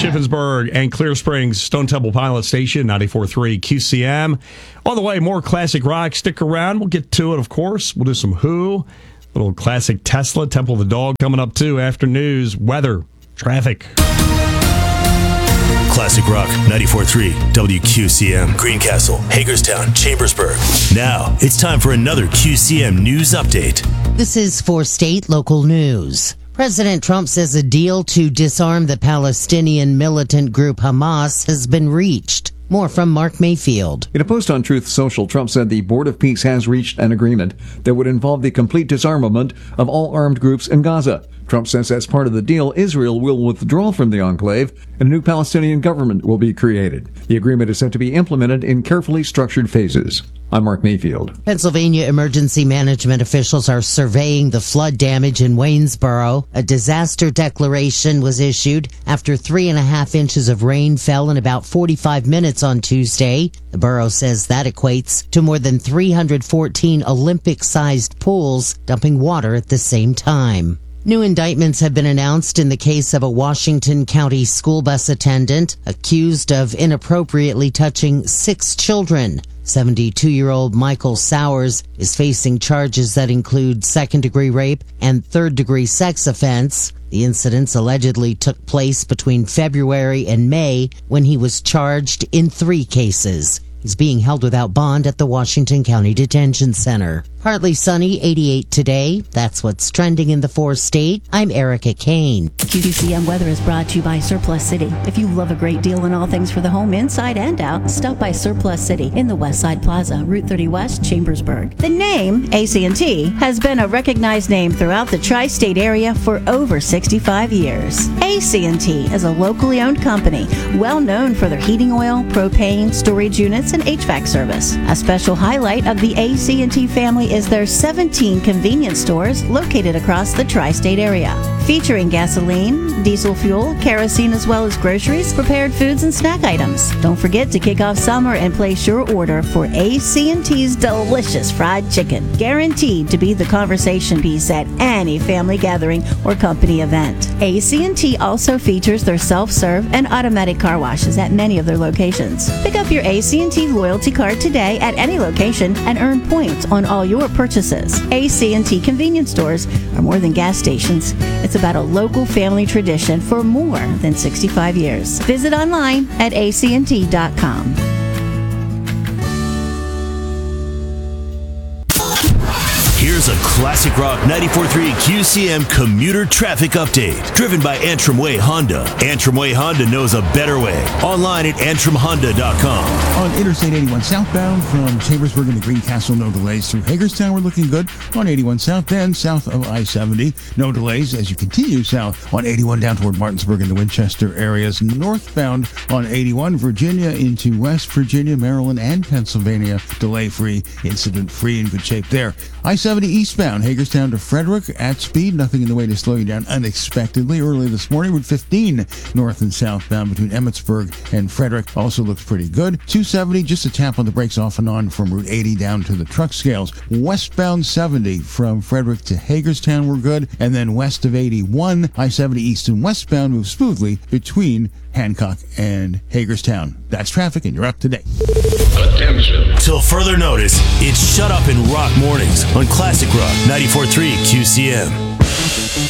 Shippensburg and Clear Springs, Stone Temple Pilot Station, 94.3 QCM. On the way, more classic rock. Stick around. We'll get to it, of course. We'll do some Who, little classic Tesla, Temple of the Dog coming up, too, after news, weather, traffic. Classic Rock 94.3 WQCM, Greencastle, Hagerstown, Chambersburg. Now, it's time for another QCM News Update. This is for state local news. President Trump says a deal to disarm the Palestinian militant group Hamas has been reached. More from Mark Mayfield. In a post on Truth Social, Trump said the Board of Peace has reached an agreement that would involve the complete disarmament of all armed groups in Gaza. Trump says as part of the deal, Israel will withdraw from the enclave and a new Palestinian government will be created. The agreement is set to be implemented in carefully structured phases. I'm Mark Mayfield. Pennsylvania emergency management officials are surveying the flood damage in Waynesboro. A disaster declaration was issued after 3.5 inches of rain fell in about 45 minutes on Tuesday. The borough says that equates to more than 314 Olympic-sized pools dumping water at the same time. New indictments have been announced in the case of a Washington County school bus attendant accused of inappropriately touching 6 children. 72-year-old Michael Sowers is facing charges that include second-degree rape and third-degree sex offense. The incidents allegedly took place between February and May when he was charged in 3 cases. He's being held without bond at the Washington County Detention Center. Partly sunny, 88 today. That's what's trending in the 4-state. I'm Erica Kane. QCM weather is brought to you by Surplus City. If you love a great deal on all things for the home, inside and out, stop by Surplus City in the Westside Plaza, Route 30 West, Chambersburg. The name AT&T has been a recognized name throughout the tri-state area for over 65 years. AT&T is a locally owned company, well known for their heating oil, propane, storage units, and HVAC service. A special highlight of the AT&T family is their 17 convenience stores located across the tri-state area, featuring gasoline, diesel fuel, kerosene, as well as groceries, prepared foods, and snack items. Don't forget to kick off summer and place your order for AT&T's delicious fried chicken, guaranteed to be the conversation piece at any family gathering or company event. AT&T also features their self-serve and automatic car washes at many of their locations. Pick up your AT&T loyalty card today at any location and earn points on all your purchases. AT&T convenience stores are more than gas stations. It's about a local family tradition for more than 65 years. Visit online at AT&T.com. Here's a Classic Rock 94.3 QCM commuter traffic update, driven by Antrim Way Honda. Antrim Way Honda knows a better way. Online at AntrimHonda.com. On Interstate 81 southbound from Chambersburg into Greencastle, no delays through Hagerstown. We're looking good on 81 south, then south of I-70. No delays as you continue south on 81 down toward Martinsburg and the Winchester areas. Northbound on 81, Virginia into West Virginia, Maryland, and Pennsylvania. Delay-free, incident-free, in good shape there. I-70 eastbound, Hagerstown to Frederick at speed. Nothing in the way to slow you down unexpectedly. Early this morning, Route 15 north and southbound between Emmitsburg and Frederick also looks pretty good. 270, just a tap on the brakes off and on from Route 80 down to the truck scales. Westbound 70 from Frederick to Hagerstown, we're good. And then west of 81, I-70 east and westbound moves smoothly between Hancock and Hagerstown. That's traffic, and you're up to date. Attention. Till further notice, it's Shut Up and Rock Mornings on Classic Rock 94.3 QCM.